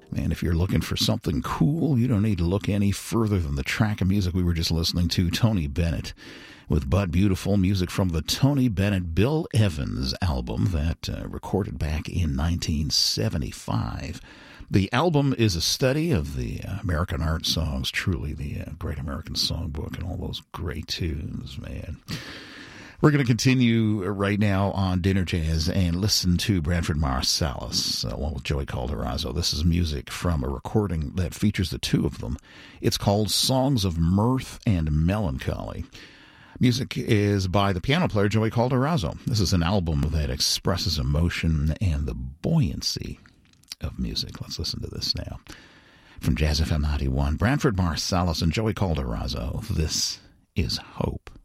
And if you're looking for something cool, you don't need to look any further than the track of music we were just listening to, Tony Bennett, with But Beautiful, music from the Tony Bennett Bill Evans album that recorded back in 1975. The album is a study of the American art songs, truly the Great American Songbook and all those great tunes, man. We're going to continue right now on Dinner Jazz and listen to Branford Marsalis along with Joey Calderazzo. This is music from a recording that features the two of them. It's called Songs of Mirth and Melancholy. Music is by the piano player Joey Calderazzo. This is an album that expresses emotion and the buoyancy of music. Let's listen to this now. From Jazz FM 91, Branford Marsalis and Joey Calderazzo, this is Hope.